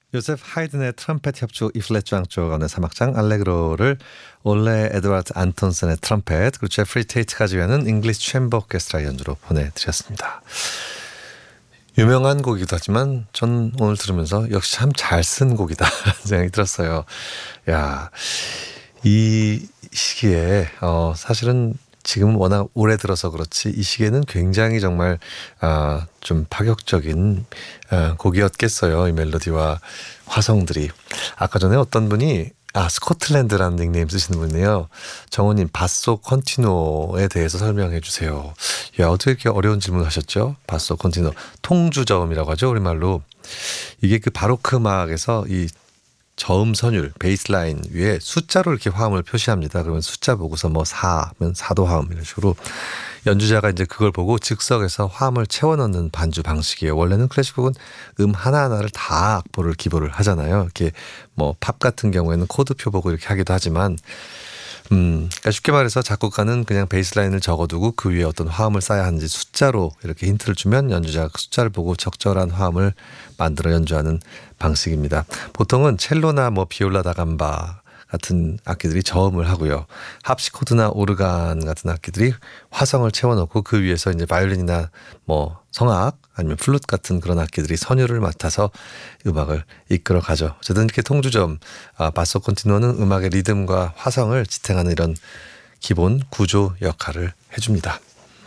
요셉 하이든의 트럼펫 협주 이플랫 장조 가운데 3악장 알레그로를 올레 에드와드 안톤슨의 트럼펫 그리고 제프리 테이트가 지휘하는 잉글리시 챔버 오케스트라 연주로 보내드렸습니다. 유명한 곡이기도 하지만 전 오늘 들으면서 역시 참 잘 쓴 곡이다라는 생각이 들었어요. 야, 이 시기에 사실은 지금 워낙 오래 들어서 그렇지 이 시기에는 굉장히 정말 좀 파격적인 곡이었겠어요. 이 멜로디와 화성들이. 아까 전에 어떤 분이 스코틀랜드라는 닉네임 쓰시는 분이에요. 정호님 바소 컨티노에 대해서 설명해 주세요. 야, 어떻게 이렇게 어려운 질문을 하셨죠? 바소 컨티노 통주저음이라고 하죠, 우리말로. 이게 그 바로크 음악에서 이 저음 선율, 베이스라인 위에 숫자로 이렇게 화음을 표시합니다. 그러면 숫자 보고서 뭐 4면 4도 화음 이런 식으로 연주자가 이제 그걸 보고 즉석에서 화음을 채워 넣는 반주 방식이에요. 원래는 클래식곡은 하나하나를 다 악보를 기보를 하잖아요. 이렇게 뭐 팝 같은 경우에는 코드표 보고 이렇게 하기도 하지만 그러니까 쉽게 말해서 작곡가는 그냥 베이스라인을 적어두고 그 위에 어떤 화음을 쌓아야 하는지 숫자로 이렇게 힌트를 주면 연주자가 그 숫자를 보고 적절한 화음을 만들어 연주하는 방식입니다. 보통은 첼로나 뭐 비올라 다감바 같은 악기들이 저음을 하고요. 합시코드나 오르간 같은 악기들이 화성을 채워넣고 그 위에서 이제 바이올린이나 뭐 성악 아니면 플룻 같은 그런 악기들이 선율을 맡아서 음악을 이끌어 가죠. 어쨌든 이렇게 통주점 바소 컨티노는 음악의 리듬과 화성을 지탱하는 이런 기본 구조 역할을 해줍니다.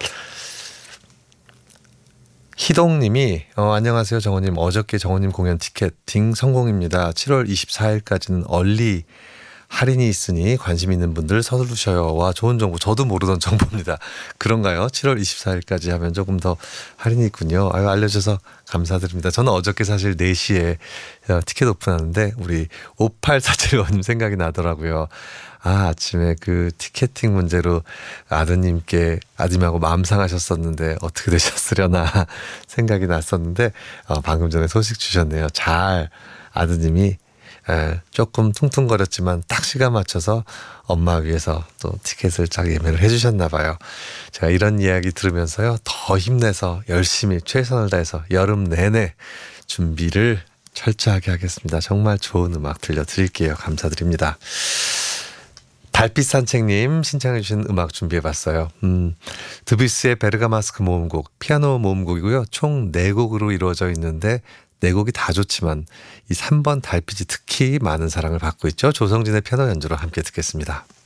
희동님이 안녕하세요 정호님. 어저께 정호님 공연 티켓팅 성공입니다. 7월 24일까지는 얼리 할인이 있으니 관심 있는 분들 서두르셔요. 와, 좋은 정보. 저도 모르던 정보입니다. 그런가요? 7월 24일까지 하면 조금 더 할인이 있군요. 알려주셔서 감사드립니다. 저는 어저께 사실 4시에 티켓 오픈하는데 우리 5847원님 생각이 나더라고요. 아침에 그 티켓팅 문제로 아드님하고 마음 상하셨었는데 어떻게 되셨으려나 생각이 났었는데 방금 전에 소식 주셨네요. 아드님이 조금 퉁퉁거렸지만 딱 시간 맞춰서 엄마 위해서 또 티켓을 잘 예매를 해주셨나 봐요. 제가 이런 이야기 들으면서요 더 힘내서 열심히 최선을 다해서 여름 내내 준비를 철저하게 하겠습니다. 정말 좋은 음악 들려드릴게요. 감사드립니다. 달빛 산책님 신청해 주신 음악 준비해봤어요. 드뷔시의 베르가마스크 모음곡 피아노 모음곡이고요. 총 4곡으로 이루어져 있는데 4곡이 다 좋지만 이 3번 달빛이 특히 많은 사랑을 받고 있죠. 조성진의 피아노 연주로 함께 듣겠습니다.